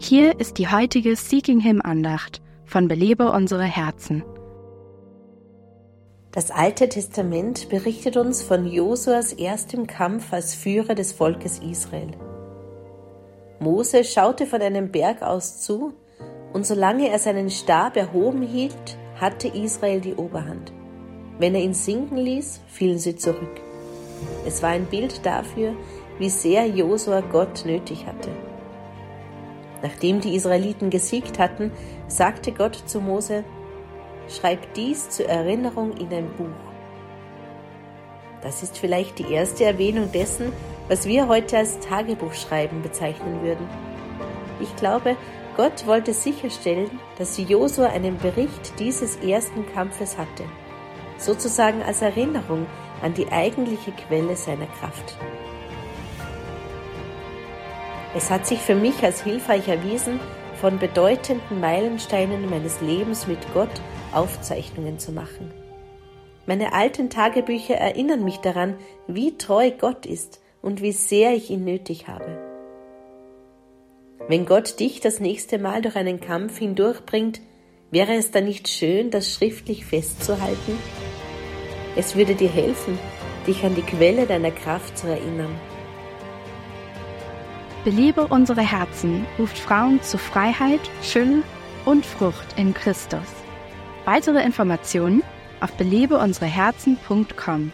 Hier ist die heutige Seeking Him Andacht von Belebe unsere Herzen. Das Alte Testament berichtet uns von Josuas erstem Kampf als Führer des Volkes Israel. Mose schaute von einem Berg aus zu, und solange er seinen Stab erhoben hielt, hatte Israel die Oberhand. Wenn er ihn sinken ließ, fielen sie zurück. Es war ein Bild dafür, wie sehr Josua Gott nötig hatte. Nachdem die Israeliten gesiegt hatten, sagte Gott zu Mose: Schreib dies zur Erinnerung in ein Buch. Das ist vielleicht die erste Erwähnung dessen, was wir heute als Tagebuchschreiben bezeichnen würden. Ich glaube, Gott wollte sicherstellen, dass Josua einen Bericht dieses ersten Kampfes hatte, sozusagen als Erinnerung an die eigentliche Quelle seiner Kraft. Es hat sich für mich als hilfreich erwiesen, von bedeutenden Meilensteinen meines Lebens mit Gott Aufzeichnungen zu machen. Meine alten Tagebücher erinnern mich daran, wie treu Gott ist und wie sehr ich ihn nötig habe. Wenn Gott dich das nächste Mal durch einen Kampf hindurchbringt, wäre es dann nicht schön, das schriftlich festzuhalten? Es würde dir helfen, dich an die Quelle deiner Kraft zu erinnern. Belebe unsere Herzen ruft Frauen zu Freiheit, Fülle und Frucht in Christus. Weitere Informationen auf belebeunsereherzen.com.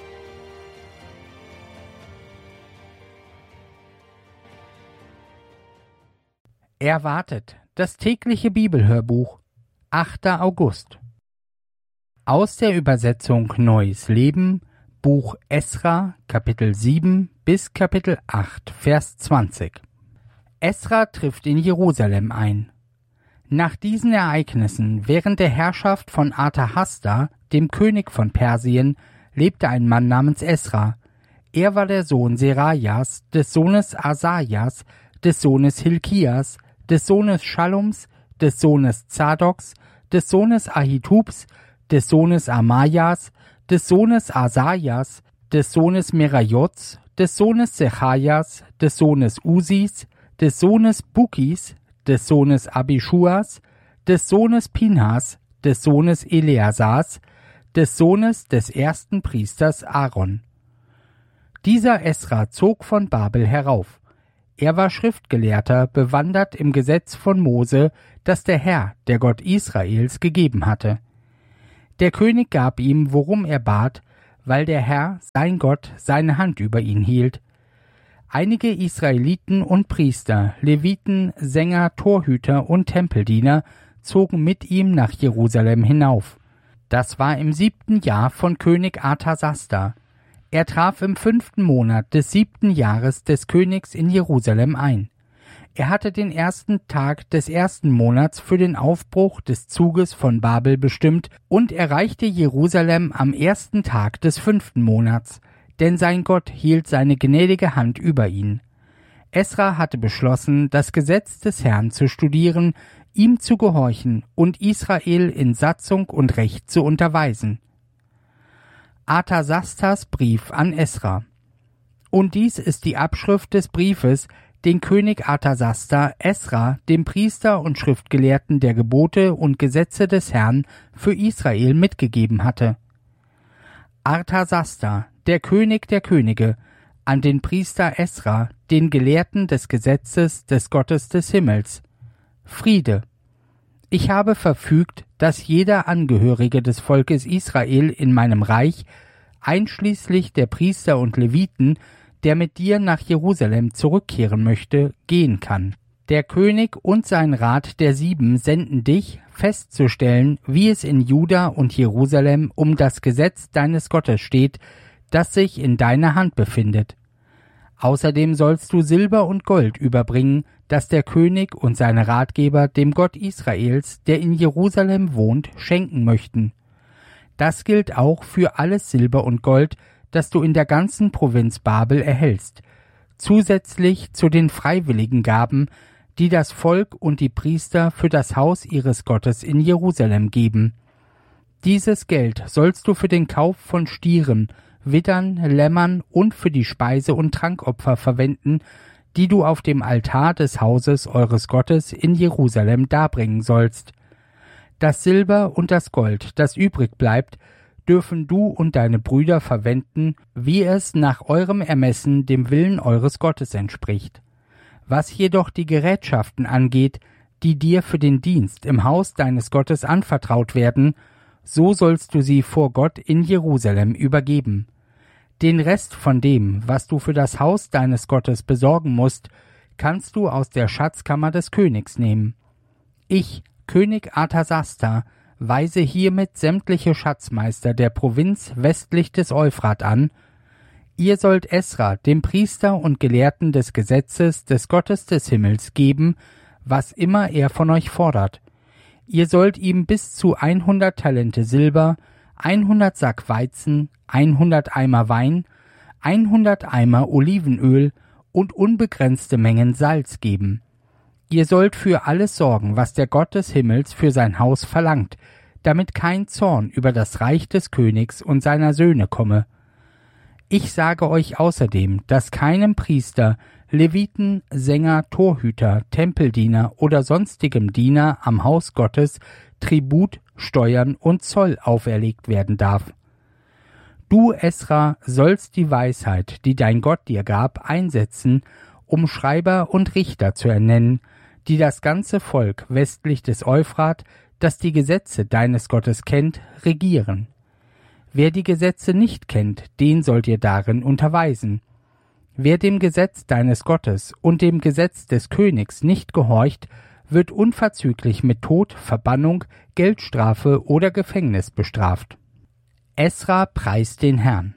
Erwartet, das tägliche Bibelhörbuch, 8. August. Aus der Übersetzung Neues Leben, Buch Esra, Kapitel 7 bis Kapitel 8, Vers 20. Esra trifft in Jerusalem ein. Nach diesen Ereignissen während der Herrschaft von Artahasta, dem König von Persien, lebte ein Mann namens Esra. Er war der Sohn Serajas, des Sohnes Asajas, des Sohnes Hilkias, des Sohnes Schallums, des Sohnes Zadoks, des Sohnes Ahitubs, des Sohnes Amajas, des Sohnes Asajas, des Sohnes Merajots, des Sohnes Sechajas, des Sohnes Usis, des Sohnes Bukis, des Sohnes Abischuas, des Sohnes Pinhas, des Sohnes Eleasars, des Sohnes des ersten Priesters Aaron. Dieser Esra zog von Babel herauf. Er war Schriftgelehrter, bewandert im Gesetz von Mose, das der Herr, der Gott Israels, gegeben hatte. Der König gab ihm, worum er bat, weil der Herr, sein Gott, seine Hand über ihn hielt. Einige Israeliten und Priester, Leviten, Sänger, Torhüter und Tempeldiener zogen mit ihm nach Jerusalem hinauf. Das war im 7. Jahr von König Artasasta. Er traf im 5. Monat des 7. Jahres des Königs in Jerusalem ein. Er hatte den ersten Tag des 1. Monats für den Aufbruch des Zuges von Babel bestimmt und erreichte Jerusalem am 1. Tag des 5. Monats, denn sein Gott hielt seine gnädige Hand über ihn. Esra hatte beschlossen, das Gesetz des Herrn zu studieren, ihm zu gehorchen und Israel in Satzung und Recht zu unterweisen. Artasastas Brief an Esra. Und dies ist die Abschrift des Briefes, den König Artasasta Esra, dem Priester und Schriftgelehrten der Gebote und Gesetze des Herrn, für Israel mitgegeben hatte. Artasasta, der König der Könige, an den Priester Esra, den Gelehrten des Gesetzes des Gottes des Himmels. Friede. Ich habe verfügt, dass jeder Angehörige des Volkes Israel in meinem Reich, einschließlich der Priester und Leviten, der mit dir nach Jerusalem zurückkehren möchte, gehen kann. Der König und sein Rat der 7 senden dich, festzustellen, wie es in Juda und Jerusalem um das Gesetz deines Gottes steht, das sich in deiner Hand befindet. Außerdem sollst du Silber und Gold überbringen, das der König und seine Ratgeber dem Gott Israels, der in Jerusalem wohnt, schenken möchten. Das gilt auch für alles Silber und Gold, das du in der ganzen Provinz Babel erhältst, zusätzlich zu den freiwilligen Gaben, die das Volk und die Priester für das Haus ihres Gottes in Jerusalem geben. Dieses Geld sollst du für den Kauf von Stieren, Widdern, Lämmern und für die Speise- und Trankopfer verwenden, die du auf dem Altar des Hauses eures Gottes in Jerusalem darbringen sollst. Das Silber und das Gold, das übrig bleibt, dürfen du und deine Brüder verwenden, wie es nach eurem Ermessen dem Willen eures Gottes entspricht. Was jedoch die Gerätschaften angeht, die dir für den Dienst im Haus deines Gottes anvertraut werden, so sollst du sie vor Gott in Jerusalem übergeben. Den Rest von dem, was du für das Haus deines Gottes besorgen musst, kannst du aus der Schatzkammer des Königs nehmen. Ich, König Arthasasta, weise hiermit sämtliche Schatzmeister der Provinz westlich des Euphrat an. Ihr sollt Esra, dem Priester und Gelehrten des Gesetzes des Gottes des Himmels, geben, was immer er von euch fordert. Ihr sollt ihm bis zu 100 Talente Silber, 100 Sack Weizen, 100 Eimer Wein, 100 Eimer Olivenöl und unbegrenzte Mengen Salz geben. Ihr sollt für alles sorgen, was der Gott des Himmels für sein Haus verlangt, damit kein Zorn über das Reich des Königs und seiner Söhne komme. Ich sage euch außerdem, dass keinem Priester, Leviten, Sänger, Torhüter, Tempeldiener oder sonstigem Diener am Haus Gottes Tribut, Steuern und Zoll auferlegt werden darf. Du, Esra, sollst die Weisheit, die dein Gott dir gab, einsetzen, um Schreiber und Richter zu ernennen, die das ganze Volk westlich des Euphrat, das die Gesetze deines Gottes kennt, regieren. Wer die Gesetze nicht kennt, den sollt ihr darin unterweisen. Wer dem Gesetz deines Gottes und dem Gesetz des Königs nicht gehorcht, wird unverzüglich mit Tod, Verbannung, Geldstrafe oder Gefängnis bestraft. Esra preist den Herrn.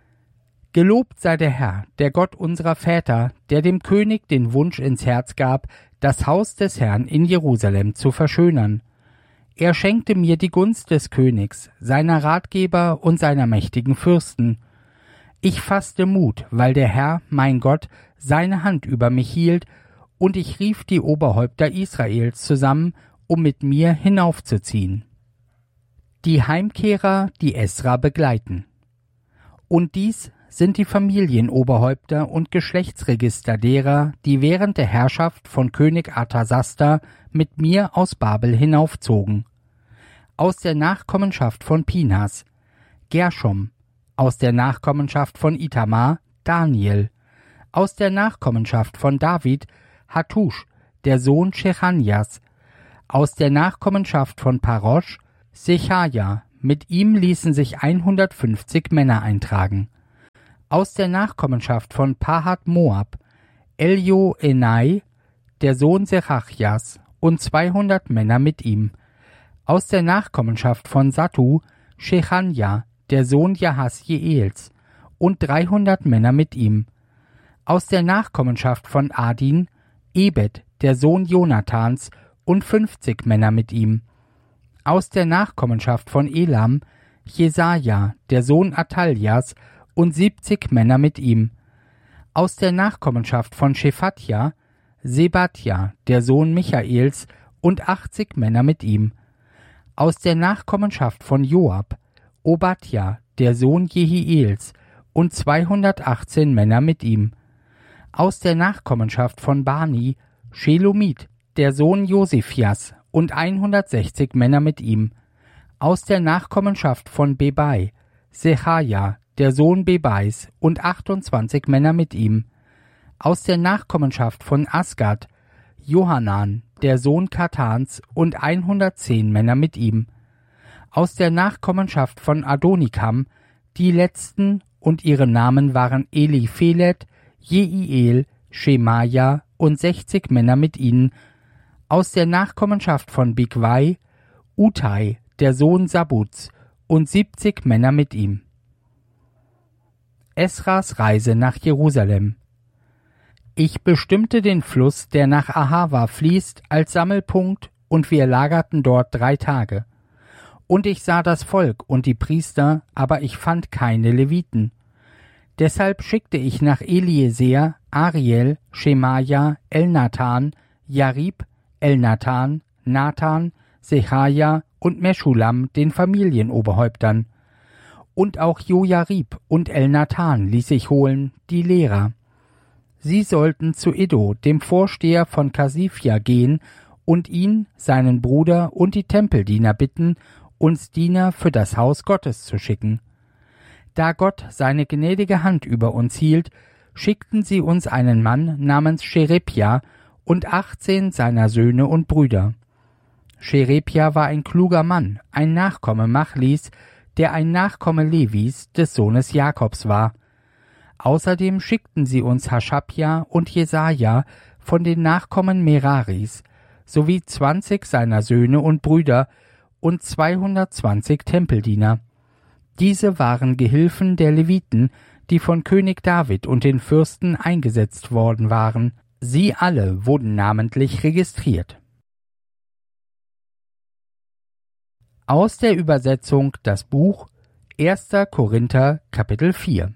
Gelobt sei der Herr, der Gott unserer Väter, der dem König den Wunsch ins Herz gab, das Haus des Herrn in Jerusalem zu verschönern. Er schenkte mir die Gunst des Königs, seiner Ratgeber und seiner mächtigen Fürsten. Ich fasste Mut, weil der Herr, mein Gott, seine Hand über mich hielt, und ich rief die Oberhäupter Israels zusammen, um mit mir hinaufzuziehen. Die Heimkehrer, die Esra begleiten. Und dies sind die Familienoberhäupter und Geschlechtsregister derer, die während der Herrschaft von König Arthasasta mit mir aus Babel hinaufzogen. Aus der Nachkommenschaft von Pinas, Gershom, aus der Nachkommenschaft von Itamar, Daniel, aus der Nachkommenschaft von David, Hattusch, der Sohn Shechanjas, aus der Nachkommenschaft von Parosch, Sechaja, mit ihm ließen sich 150 Männer eintragen. Aus der Nachkommenschaft von Pahat Moab, Elioenai, der Sohn Serachjas, und 200 Männer mit ihm. Aus der Nachkommenschaft von Sattu, Shechanja, der Sohn Jahasjeels, und 300 Männer mit ihm. Aus der Nachkommenschaft von Adin, Ebed, der Sohn Jonathans, und 50 Männer mit ihm. Aus der Nachkommenschaft von Elam, Jesaja, der Sohn Ataljas, und 70 Männer mit ihm. Aus der Nachkommenschaft von Shephatja, Sebatja, der Sohn Michaels, und 80 Männer mit ihm. Aus der Nachkommenschaft von Joab, Obadja, der Sohn Jehiels, und 218 Männer mit ihm. Aus der Nachkommenschaft von Bani, Shelomit, der Sohn Josephias, und 160 Männer mit ihm. Aus der Nachkommenschaft von Bebai, Sechaja, der Sohn Bebais, und 28 Männer mit ihm. Aus der Nachkommenschaft von Asgad, Johanan, der Sohn Katans, und 110 Männer mit ihm. Aus der Nachkommenschaft von Adonikam, die letzten, und ihre Namen waren Eliphelet, Jeiel, Schemaja und 60 Männer mit ihnen. Aus der Nachkommenschaft von Bigwai, Utai, der Sohn Sabuts, und 70 Männer mit ihm. Esras Reise nach Jerusalem. Ich bestimmte den Fluss, der nach Ahava fließt, als Sammelpunkt, und wir lagerten dort 3 Tage. Und ich sah das Volk und die Priester, aber ich fand keine Leviten. Deshalb schickte ich nach Eliezer, Ariel, Schemaja, Elnathan, Jarib, Elnathan, Nathan, Sechaja und Meschulam, den Familienoberhäuptern. Und auch Jojarib und Elnathan ließ ich holen, die Lehrer. Sie sollten zu Iddo, dem Vorsteher von Kasifia, gehen und ihn, seinen Bruder und die Tempeldiener bitten, uns Diener für das Haus Gottes zu schicken. Da Gott seine gnädige Hand über uns hielt, schickten sie uns einen Mann namens Scherepja und 18 seiner Söhne und Brüder. Scherepja war ein kluger Mann, ein Nachkomme Machlis, der ein Nachkomme Levis, des Sohnes Jakobs war. Außerdem schickten sie uns Haschabja und Jesaja von den Nachkommen Meraris, sowie 20 seiner Söhne und Brüder und 220 Tempeldiener. Diese waren Gehilfen der Leviten, die von König David und den Fürsten eingesetzt worden waren. Sie alle wurden namentlich registriert. Aus der Übersetzung das Buch 1. Korinther Kapitel 4.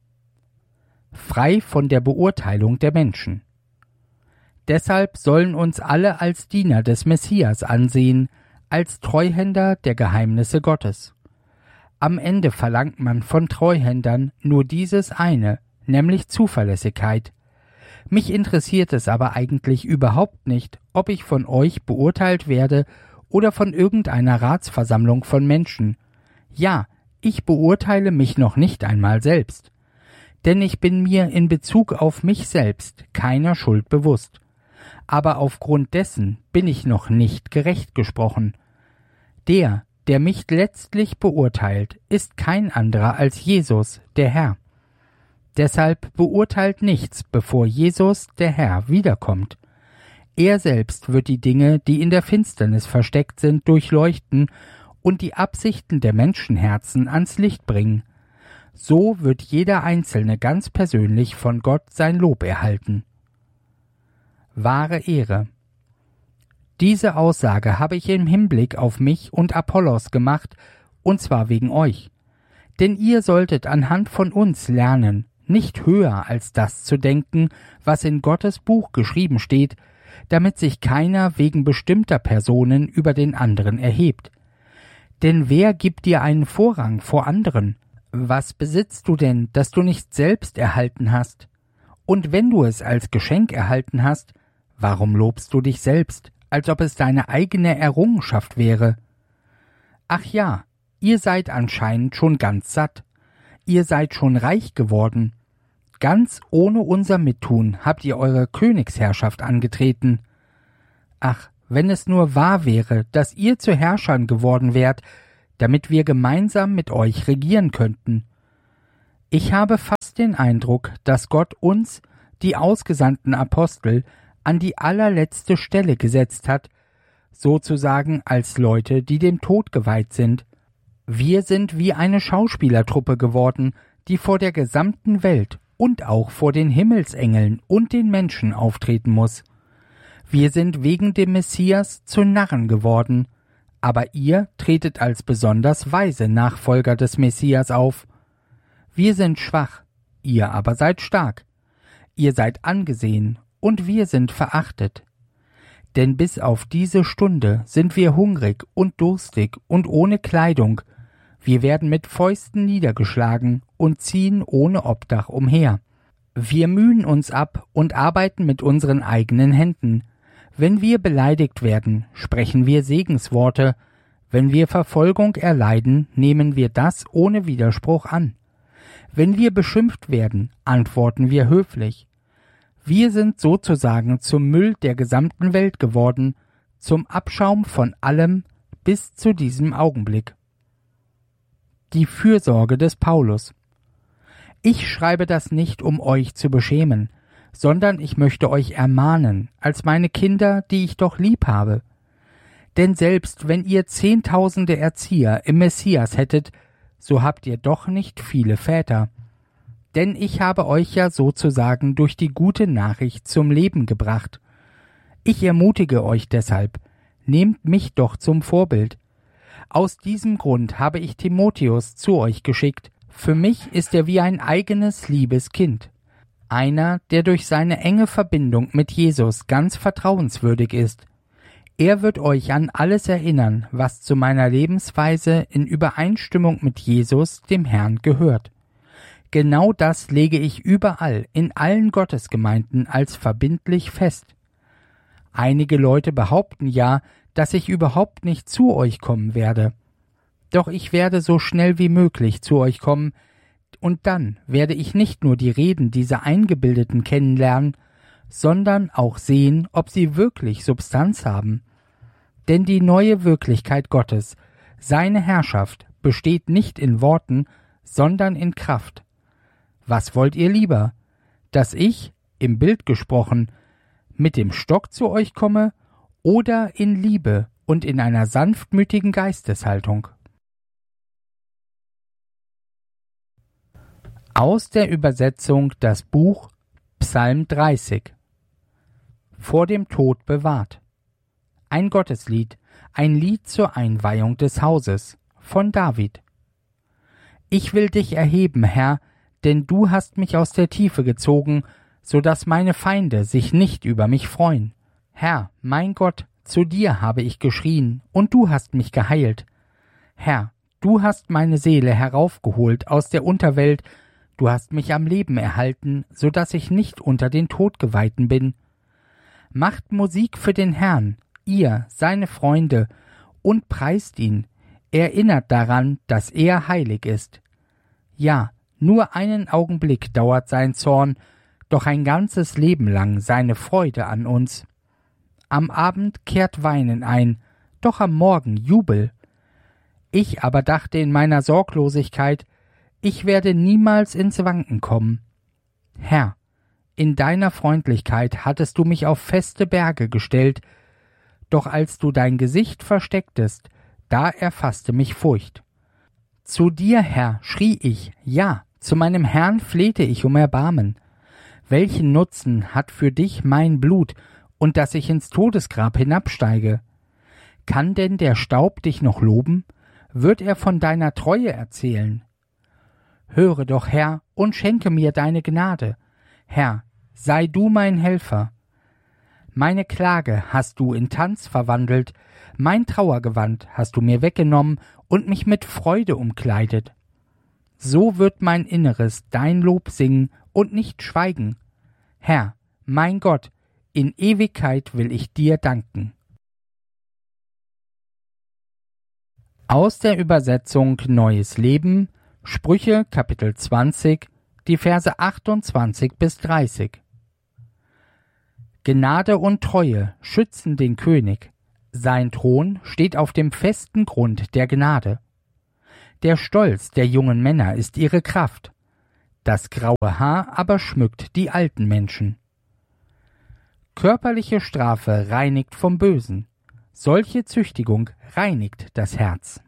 Frei von der Beurteilung der Menschen. Deshalb sollen uns alle als Diener des Messias ansehen, als Treuhänder der Geheimnisse Gottes. Am Ende verlangt man von Treuhändern nur dieses eine, nämlich Zuverlässigkeit. Mich interessiert es aber eigentlich überhaupt nicht, ob ich von euch beurteilt werde oder von irgendeiner Ratsversammlung von Menschen. Ja, ich beurteile mich noch nicht einmal selbst. Denn ich bin mir in Bezug auf mich selbst keiner Schuld bewusst. Aber aufgrund dessen bin ich noch nicht gerecht gesprochen. Der mich letztlich beurteilt, ist kein anderer als Jesus, der Herr. Deshalb beurteilt nichts, bevor Jesus, der Herr, wiederkommt. Er selbst wird die Dinge, die in der Finsternis versteckt sind, durchleuchten und die Absichten der Menschenherzen ans Licht bringen. So wird jeder Einzelne ganz persönlich von Gott sein Lob erhalten. Wahre Ehre. Diese Aussage habe ich im Hinblick auf mich und Apollos gemacht, und zwar wegen euch. Denn ihr solltet anhand von uns lernen, nicht höher als das zu denken, was in Gottes Buch geschrieben steht, damit sich keiner wegen bestimmter Personen über den anderen erhebt. Denn wer gibt dir einen Vorrang vor anderen? Was besitzt du denn, das du nicht selbst erhalten hast? Und wenn du es als Geschenk erhalten hast, warum lobst du dich selbst, als ob es deine eigene Errungenschaft wäre? Ach ja, ihr seid anscheinend schon ganz satt. Ihr seid schon reich geworden. Ganz ohne unser Mittun habt ihr eure Königsherrschaft angetreten. Ach, wenn es nur wahr wäre, dass ihr zu Herrschern geworden wärt, damit wir gemeinsam mit euch regieren könnten. Ich habe fast den Eindruck, dass Gott uns, die ausgesandten Apostel, an die allerletzte Stelle gesetzt hat, sozusagen als Leute, die dem Tod geweiht sind. Wir sind wie eine Schauspielertruppe geworden, die vor der gesamten Welt und auch vor den Himmelsengeln und den Menschen auftreten muss. Wir sind wegen dem Messias zu Narren geworden, aber ihr tretet als besonders weise Nachfolger des Messias auf. Wir sind schwach, ihr aber seid stark. Ihr seid angesehen und wir sind verachtet. Denn bis auf diese Stunde sind wir hungrig und durstig und ohne Kleidung. Wir werden mit Fäusten niedergeschlagen und ziehen ohne Obdach umher. Wir mühen uns ab und arbeiten mit unseren eigenen Händen. Wenn wir beleidigt werden, sprechen wir Segensworte. Wenn wir Verfolgung erleiden, nehmen wir das ohne Widerspruch an. Wenn wir beschimpft werden, antworten wir höflich. Wir sind sozusagen zum Müll der gesamten Welt geworden, zum Abschaum von allem bis zu diesem Augenblick. Die Fürsorge des Paulus. Ich schreibe das nicht, um euch zu beschämen, sondern ich möchte euch ermahnen, als meine Kinder, die ich doch lieb habe. Denn selbst wenn ihr 10.000 Erzieher im Messias hättet, so habt ihr doch nicht viele Väter. Denn ich habe euch ja sozusagen durch die gute Nachricht zum Leben gebracht. Ich ermutige euch deshalb, nehmt mich doch zum Vorbild. Aus diesem Grund habe ich Timotheus zu euch geschickt. Für mich ist er wie ein eigenes liebes Kind. Einer, der durch seine enge Verbindung mit Jesus ganz vertrauenswürdig ist. Er wird euch an alles erinnern, was zu meiner Lebensweise in Übereinstimmung mit Jesus, dem Herrn, gehört. Genau das lege ich überall in allen Gottesgemeinden als verbindlich fest. Einige Leute behaupten ja, dass ich überhaupt nicht zu euch kommen werde. Doch ich werde so schnell wie möglich zu euch kommen, und dann werde ich nicht nur die Reden dieser Eingebildeten kennenlernen, sondern auch sehen, ob sie wirklich Substanz haben. Denn die neue Wirklichkeit Gottes, seine Herrschaft, besteht nicht in Worten, sondern in Kraft. Was wollt ihr lieber? Dass ich, im Bild gesprochen, mit dem Stock zu euch komme oder in Liebe und in einer sanftmütigen Geisteshaltung? Aus der Übersetzung das Buch Psalm 30. Vor dem Tod bewahrt. Ein Gotteslied, ein Lied zur Einweihung des Hauses, von David. Ich will dich erheben, Herr, denn du hast mich aus der Tiefe gezogen, so dass meine Feinde sich nicht über mich freuen. Herr, mein Gott, zu dir habe ich geschrien, und du hast mich geheilt. Herr, du hast meine Seele heraufgeholt aus der Unterwelt, du hast mich am Leben erhalten, so dass ich nicht unter den Todgeweihten bin. Macht Musik für den Herrn, ihr, seine Freunde, und preist ihn, erinnert daran, dass er heilig ist. Ja, nur einen Augenblick dauert sein Zorn, doch ein ganzes Leben lang seine Freude an uns. Am Abend kehrt Weinen ein, doch am Morgen Jubel. Ich aber dachte in meiner Sorglosigkeit, ich werde niemals ins Wanken kommen. Herr, in deiner Freundlichkeit hattest du mich auf feste Berge gestellt, doch als du dein Gesicht verstecktest, da erfasste mich Furcht. Zu dir, Herr, schrie ich, ja, zu meinem Herrn flehte ich um Erbarmen. Welchen Nutzen hat für dich mein Blut und dass ich ins Todesgrab hinabsteige? Kann denn der Staub dich noch loben? Wird er von deiner Treue erzählen? Höre doch, Herr, und schenke mir deine Gnade. Herr, sei du mein Helfer. Meine Klage hast du in Tanz verwandelt, mein Trauergewand hast du mir weggenommen und mich mit Freude umkleidet. So wird mein Inneres dein Lob singen und nicht schweigen. Herr, mein Gott, in Ewigkeit will ich dir danken. Aus der Übersetzung Neues Leben, Sprüche Kapitel 20, die Verse 28 bis 30. Gnade und Treue schützen den König. Sein Thron steht auf dem festen Grund der Gnade. Der Stolz der jungen Männer ist ihre Kraft. Das graue Haar aber schmückt die alten Menschen. Körperliche Strafe reinigt vom Bösen. Solche Züchtigung reinigt das Herz.